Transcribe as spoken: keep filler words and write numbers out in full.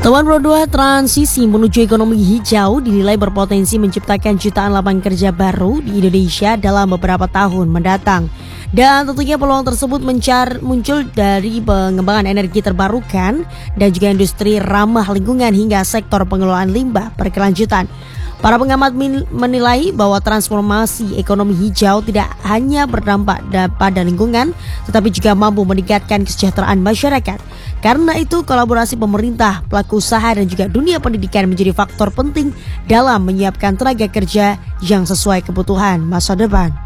Temuan Pro dua transisi menuju ekonomi hijau dinilai berpotensi menciptakan jutaan lapangan kerja baru di Indonesia dalam beberapa tahun mendatang. Dan tentunya peluang tersebut mencar, muncul dari pengembangan energi terbarukan dan juga industri ramah lingkungan hingga sektor pengelolaan limbah berkelanjutan. Para pengamat menilai bahwa transformasi ekonomi hijau tidak hanya berdampak pada lingkungan, tetapi juga mampu meningkatkan kesejahteraan masyarakat. Karena itu, kolaborasi pemerintah, pelaku usaha dan juga dunia pendidikan menjadi faktor penting dalam menyiapkan tenaga kerja yang sesuai kebutuhan masa depan.